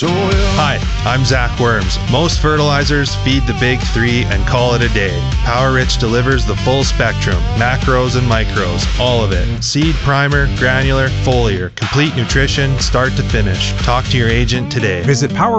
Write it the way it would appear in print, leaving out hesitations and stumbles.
soil. Hi, I'm Zach Worms. Most fertilizers feed the big three and call it a day. Power Rich delivers the full spectrum, macros and micros, all of it. Seed, primer, granular, foliar, complete nutrition, start to finish. Talk to your agent today. Visit